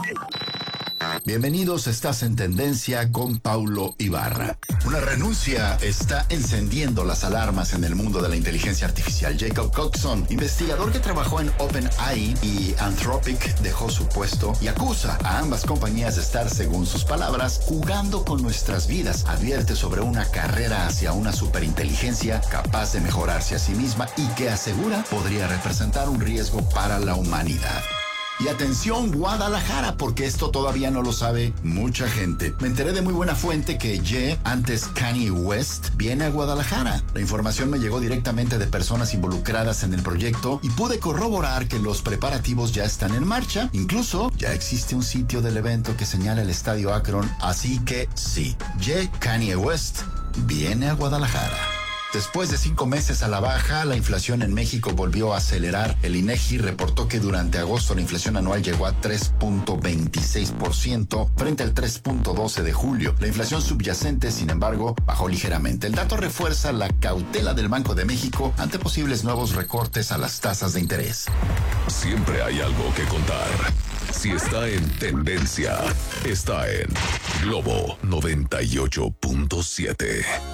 Bienvenidos, estás en Tendencia con Paulo Ibarra. Una renuncia está encendiendo las alarmas en el mundo de la inteligencia artificial. Jacob Coxon, investigador que trabajó en OpenAI y Anthropic, dejó su puesto y acusa a ambas compañías de estar, según sus palabras, jugando con nuestras vidas. Advierte sobre una carrera hacia una superinteligencia capaz de mejorarse a sí misma y que asegura podría representar un riesgo para la humanidad. Y atención, Guadalajara, porque esto todavía no lo sabe mucha gente. Me enteré de muy buena fuente que Ye, antes Kanye West, viene a Guadalajara. La información me llegó directamente de personas involucradas en el proyecto y pude corroborar que los preparativos ya están en marcha. Incluso ya existe un sitio del evento que señala el Estadio Akron. Así que sí, Ye, Kanye West, viene a Guadalajara. Después de 5 meses a la baja, la inflación en México volvió a acelerar. El INEGI reportó que durante agosto la inflación anual llegó a 3.26% frente al 3.12% de julio. La inflación subyacente, sin embargo, bajó ligeramente. El dato refuerza la cautela del Banco de México ante posibles nuevos recortes a las tasas de interés. Siempre hay algo que contar. Si está en tendencia, está en Globo 98.7.